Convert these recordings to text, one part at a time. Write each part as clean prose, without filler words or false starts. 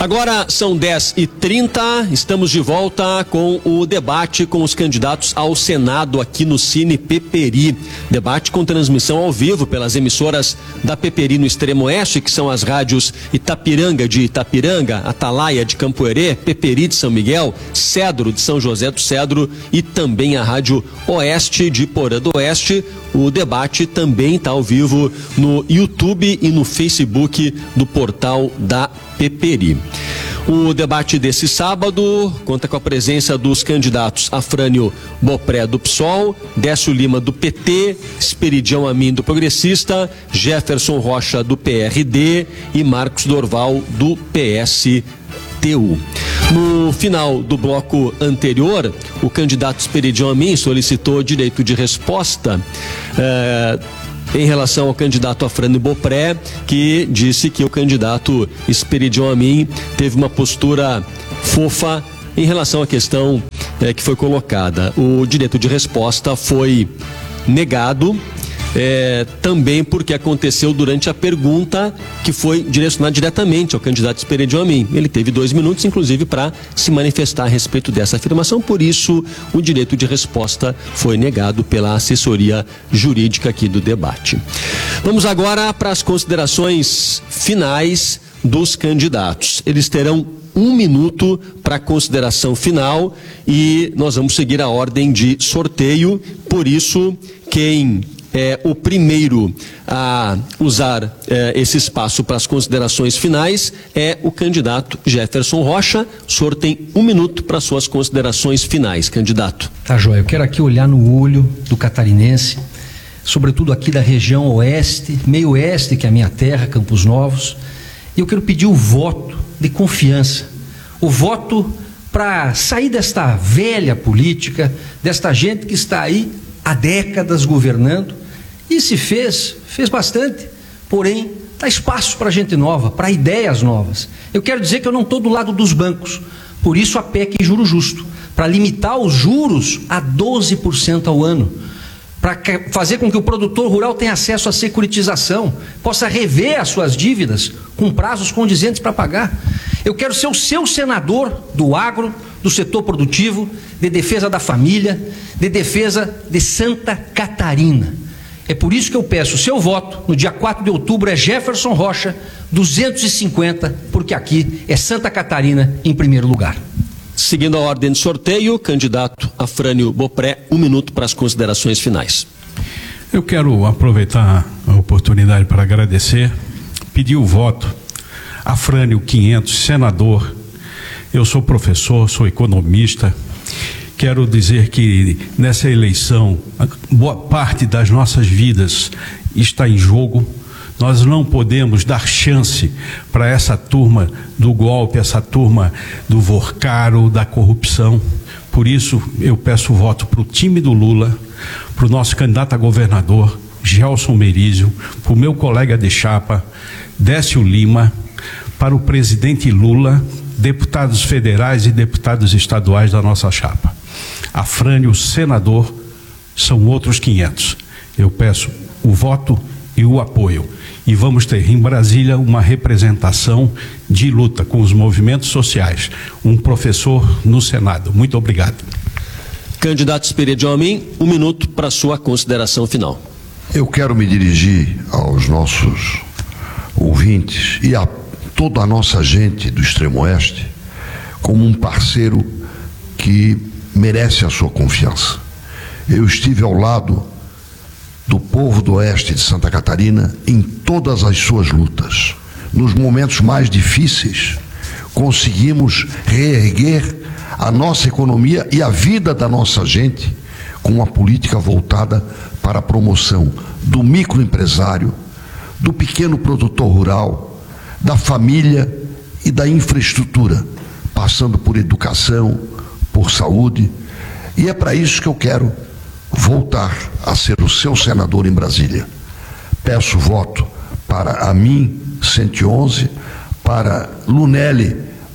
Agora são 10h30, estamos de volta com o debate com os candidatos ao Senado aqui no Cine Peperi. Debate com transmissão ao vivo pelas emissoras da Peperi no Extremo Oeste, que são as rádios Itapiranga de Itapiranga, Atalaia de Campo Herê, Peperi de São Miguel, Cedro de São José do Cedro e também a Rádio Oeste de Porã do Oeste. O debate também está ao vivo no YouTube e no Facebook do portal da Peperi. O debate desse sábado conta com a presença dos candidatos Afrânio Bopré do PSOL, Décio Lima do PT, Esperidião Amin do Progressista, Jefferson Rocha do PRD e Marcos Dorval do PSTU. No final do bloco anterior, o candidato Esperidião Amin solicitou direito de resposta em relação ao candidato Afrânio Bopré, que disse que o candidato Esperidião Amin teve uma postura fofa em relação à questão que foi colocada. O direito de resposta foi negado, também porque aconteceu durante a pergunta que foi direcionada diretamente ao candidato Esperidião Amin. Ele teve 2 minutos, inclusive, para se manifestar a respeito dessa afirmação, por isso o direito de resposta foi negado pela assessoria jurídica aqui do debate. Vamos agora para as considerações finais dos candidatos. Eles terão 1 minuto para consideração final e nós vamos seguir a ordem de sorteio, por isso quem o primeiro a usar esse espaço para as considerações finais é o candidato Jefferson Rocha. O senhor tem 1 minuto para suas considerações finais, candidato. Tá, joia. Eu quero aqui olhar no olho do catarinense, sobretudo aqui da região oeste, meio oeste, que é a minha terra, Campos Novos, e eu quero pedir o voto de confiança, o voto para sair desta velha política, desta gente que está aí há décadas governando. E se fez bastante, porém, dá espaço para gente nova, para ideias novas. Eu quero dizer que eu não estou do lado dos bancos, por isso a PEC Juro Justo, para limitar os juros a 12% ao ano, para fazer com que o produtor rural tenha acesso à securitização, possa rever as suas dívidas com prazos condizentes para pagar. Eu quero ser o seu senador do agro, do setor produtivo, de defesa da família, de defesa de Santa Catarina. É por isso que eu peço o seu voto no dia 4 de outubro, é Jefferson Rocha, 250, porque aqui é Santa Catarina em primeiro lugar. Seguindo a ordem de sorteio, candidato Afrânio Bopré, 1 minuto para as considerações finais. Eu quero aproveitar a oportunidade para agradecer, pedir o voto. Afrânio 500, senador. Eu sou professor, sou economista. Quero dizer que nessa eleição, boa parte das nossas vidas está em jogo. Nós não podemos dar chance para essa turma do golpe, essa turma do vorcaro, da corrupção. Por isso, eu peço voto para o time do Lula, para o nosso candidato a governador, Gelson Merizio, para o meu colega de chapa, Décio Lima, para o presidente Lula, deputados federais e deputados estaduais da nossa chapa. Afrânio, senador, são outros 500. Eu peço o voto e o apoio. E vamos ter em Brasília uma representação de luta com os movimentos sociais. Um professor no Senado. Muito obrigado. Candidato Esperidião Amin, 1 minuto para sua consideração final. Eu quero me dirigir aos nossos ouvintes e a toda a nossa gente do Extremo Oeste como um parceiro que merece a sua confiança. Eu estive ao lado do povo do Oeste de Santa Catarina em todas as suas lutas. Nos momentos mais difíceis, conseguimos reerguer a nossa economia e a vida da nossa gente com uma política voltada para a promoção do microempresário, do pequeno produtor rural, da família e da infraestrutura, passando por educação, por saúde, e é para isso que eu quero voltar a ser o seu senador em Brasília. Peço voto para Amin 111, para Lunelli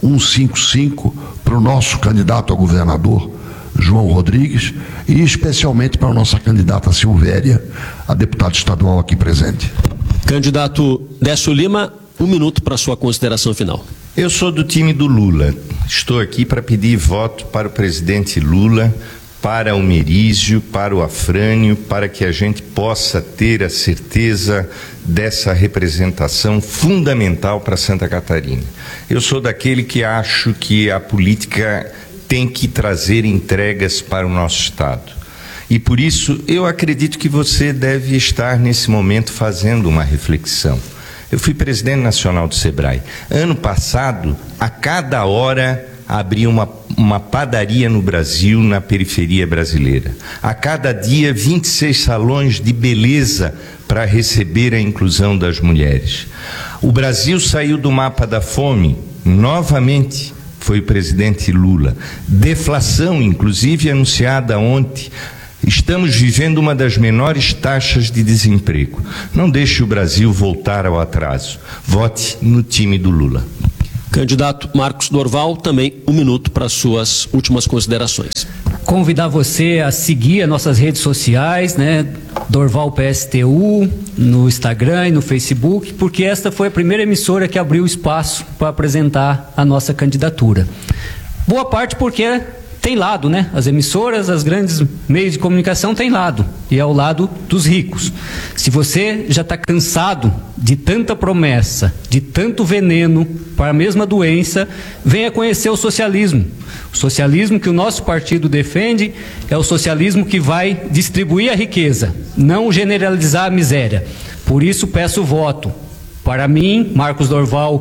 155, para o nosso candidato a governador João Rodrigues e especialmente para a nossa candidata Silvéria, a deputada estadual aqui presente. Candidato Décio Lima, 1 minuto para sua consideração final. Eu sou do time do Lula. Estou aqui para pedir voto para o presidente Lula, para o Merizio, para o Afrânio, para que a gente possa ter a certeza dessa representação fundamental para Santa Catarina. Eu sou daquele que acho que a política tem que trazer entregas para o nosso Estado. E por isso eu acredito que você deve estar nesse momento fazendo uma reflexão. Eu fui presidente nacional do Sebrae. Ano passado, a cada hora abria uma padaria no Brasil, na periferia brasileira. A cada dia, 26 salões de beleza para receber a inclusão das mulheres. O Brasil saiu do mapa da fome, novamente, foi o presidente Lula. Deflação, inclusive, anunciada ontem. Estamos vivendo uma das menores taxas de desemprego. Não deixe o Brasil voltar ao atraso. Vote no time do Lula. Candidato Marcos Dorval, também 1 minuto para suas últimas considerações. Convidar você a seguir as nossas redes sociais, né? Dorval PSTU, no Instagram e no Facebook, porque esta foi a primeira emissora que abriu espaço para apresentar a nossa candidatura. Boa parte porque tem lado, né? As emissoras, as grandes meios de comunicação têm lado, e é o lado dos ricos. Se você já está cansado de tanta promessa, de tanto veneno para a mesma doença, venha conhecer o socialismo. O socialismo que o nosso partido defende é o socialismo que vai distribuir a riqueza, não generalizar a miséria. Por isso peço voto para mim, Marcos Dorval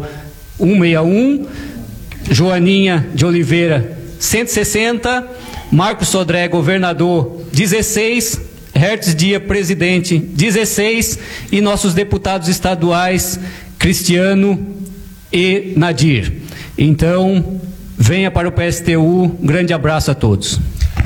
161, Joaninha de Oliveira 160, Marcos Sodré, governador, 16, Hertz Dia, presidente, 16, e nossos deputados estaduais, Cristiano e Nadir. Então, venha para o PSTU, grande abraço a todos.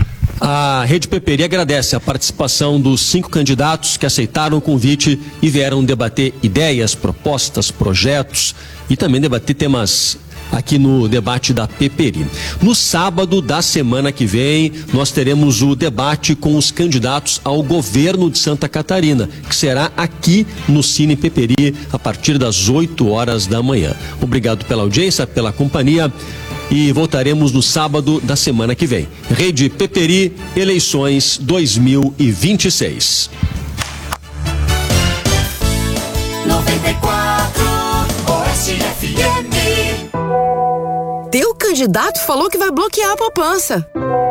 A Rede Peperi agradece a participação dos 5 candidatos que aceitaram o convite e vieram debater ideias, propostas, projetos e também debater temas aqui no debate da Peperi. No sábado da semana que vem, nós teremos o debate com os candidatos ao governo de Santa Catarina, que será aqui no Cine Peperi, a partir das 8 horas da manhã. Obrigado pela audiência, pela companhia, e voltaremos no sábado da semana que vem. Rede Peperi, eleições 2026. 94 Oeste FM. Teu candidato falou que vai bloquear a poupança.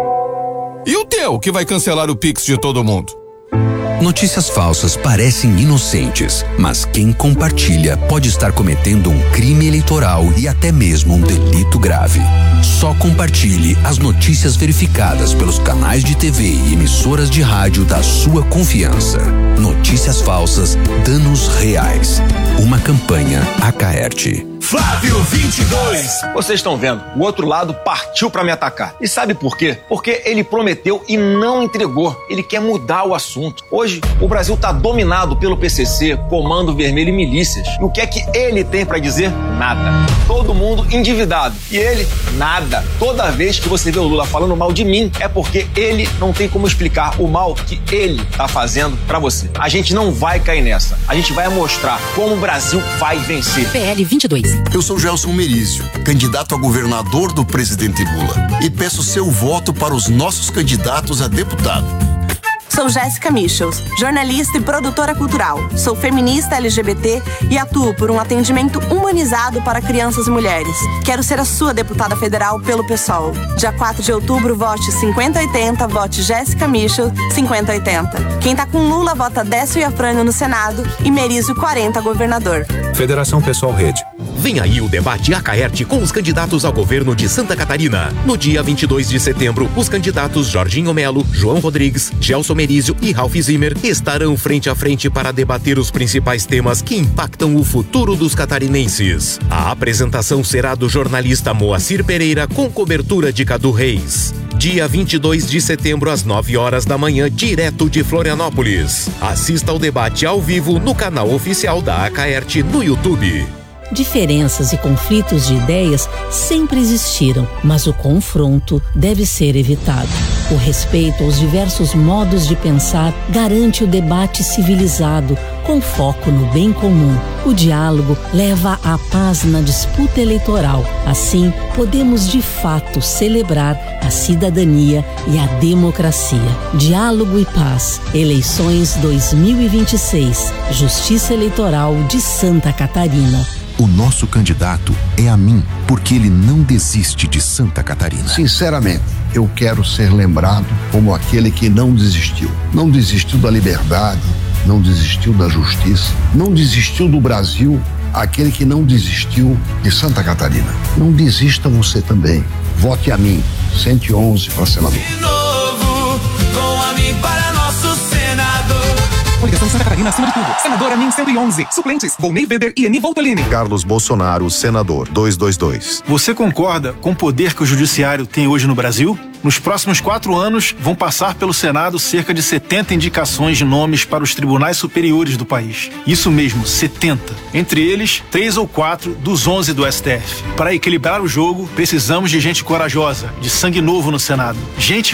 E o teu, que vai cancelar o Pix de todo mundo? Notícias falsas parecem inocentes, mas quem compartilha pode estar cometendo um crime eleitoral e até mesmo um delito grave. Só compartilhe as notícias verificadas pelos canais de TV e emissoras de rádio da sua confiança. Notícias falsas, danos reais. Uma campanha Acaerte. Flávio 22. Vocês estão vendo, o outro lado partiu pra me atacar. E sabe por quê? Porque ele prometeu e não entregou. Ele quer mudar o assunto. Hoje, o Brasil tá dominado pelo PCC, Comando Vermelho e milícias. E o que é que ele tem pra dizer? Nada. Todo mundo endividado. E ele, nada. Toda vez que você vê o Lula falando mal de mim, é porque ele não tem como explicar o mal que ele tá fazendo pra você. A gente não vai cair nessa. A gente vai mostrar como o Brasil vai vencer. PL 22. Eu sou Gelson Merizio, candidato a governador do presidente Lula, e peço seu voto para os nossos candidatos a deputado. Sou Jéssica Michels, jornalista e produtora cultural. Sou feminista LGBT e atuo por um atendimento humanizado para crianças e mulheres. Quero ser a sua deputada federal pelo PSOL. Dia 4 de outubro, vote 5080, vote Jéssica Michels 5080. Quem tá com Lula, vota Décio e Afrânio no Senado e Merizio 40 governador. Federação Pessoal Rede. Vem aí o debate Acaerte com os candidatos ao governo de Santa Catarina. No dia 22 de setembro, os candidatos Jorginho Melo, João Rodrigues, Gelson Merizio e Ralph Zimmer estarão frente a frente para debater os principais temas que impactam o futuro dos catarinenses. A apresentação será do jornalista Moacir Pereira com cobertura de Cadu Reis. Dia 22 de setembro às 9 horas da manhã, direto de Florianópolis. Assista ao debate ao vivo no canal oficial da Acaerte no YouTube. Diferenças e conflitos de ideias sempre existiram, mas o confronto deve ser evitado. O respeito aos diversos modos de pensar garante o debate civilizado, com foco no bem comum. O diálogo leva à paz na disputa eleitoral. Assim, podemos de fato celebrar a cidadania e a democracia. Diálogo e paz. Eleições 2026. Justiça Eleitoral de Santa Catarina. O nosso candidato é a mim, porque ele não desiste de Santa Catarina. Sinceramente, eu quero ser lembrado como aquele que não desistiu. Não desistiu da liberdade, não desistiu da justiça, não desistiu do Brasil, aquele que não desistiu de Santa Catarina. Não desista você também. Vote a mim, 111 para senador. De novo, com a mim para nosso senador. Coligação Santa Catarina acima de tudo. Senador Amin 111. Suplentes: Volney Weber e Eni Voltolini. Carlos Bolsonaro, senador 222. Você concorda com o poder que o judiciário tem hoje no Brasil? Nos próximos 4 anos, vão passar pelo Senado cerca de 70 indicações de nomes para os tribunais superiores do país. Isso mesmo, 70. Entre eles, 3 ou 4 dos 11 do STF. Para equilibrar o jogo, precisamos de gente corajosa, de sangue novo no Senado. Gente